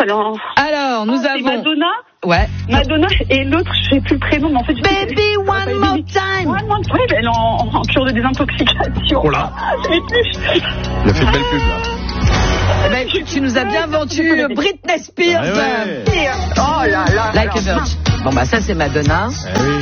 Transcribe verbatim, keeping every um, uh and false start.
elle est en... Alors, nous oh, avons... Madonna. Ouais. Madonna et l'autre, je sais plus le prénom, mais en fait... Baby, je... one more time. One more time. Elle est en, en cure de désintoxication. Oh là. Je l'ai plus. Il a fait une belle pub, là. Bah écoute, tu nous as bien vendu Britney Spears. Ah ouais. Oh là là. Like a Virgin. Bon bah ça c'est Madonna. Eh oui.